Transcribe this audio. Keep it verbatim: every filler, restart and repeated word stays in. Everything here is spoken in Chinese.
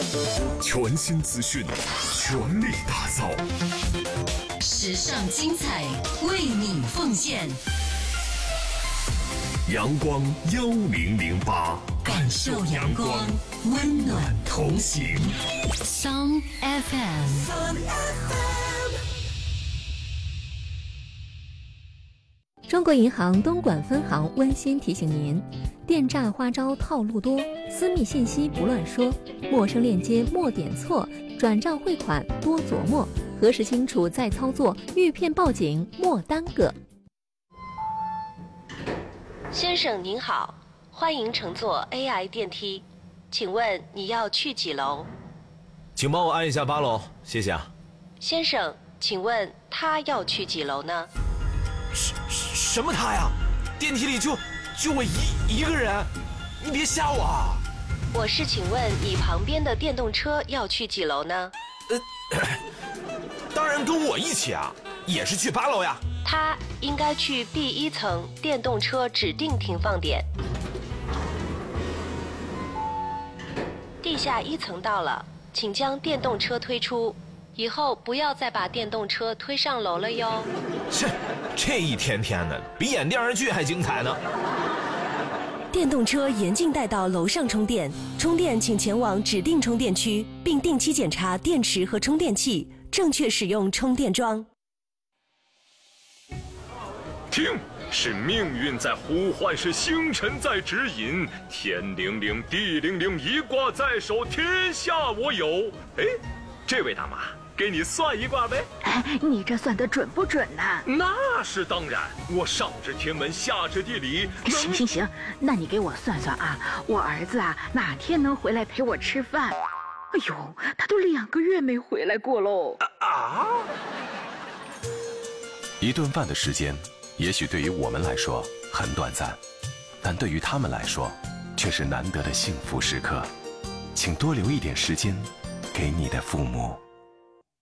全新资讯，全力打造， 时尚精彩为你奉献。 阳光幺零零八， 感受阳光，温暖同行。Song F M。 中国银行东莞分行温馨提醒您：电诈花招套路多，私密信息不乱说，陌生链接莫点错，转账汇款多琢磨，核实清楚再操作，遇骗报警莫耽搁。 先生您好，欢迎乘坐 A I 电梯，请问你要去几楼？ 请帮我按一下八楼，谢谢啊。 先生，请问他要去几楼呢？ 什什么他呀？电梯里就就我一一个人，你别吓我啊！ 我是请问你旁边的电动车要去几楼呢？ 呃，当然跟我一起啊，也是去八楼呀。 他应该去 B 一层电动车指定停放点。地下一层到了，请将电动车推出，以后不要再把电动车推上楼了哟。 这这一天天的，比演电视剧还精彩呢。 电动车严禁带到楼上充电，充电请前往指定充电区，并定期检查电池和充电器，正确使用充电桩。 听，是命运在呼唤，是星辰在指引，天灵灵，地灵灵，一卦在手，天下我有。哎，这位大妈，给你算一卦呗。 哎，你这算得准不准呢？ 那是当然，我上知天文，下知地理。 行行行，那你给我算算啊，我儿子啊哪天能回来陪我吃饭？哎呦，他都两个月没回来过喽。 啊！ 一顿饭的时间，也许对于我们来说很短暂，但对于他们来说，却是难得的幸福时刻。请多留一点时间给你的父母。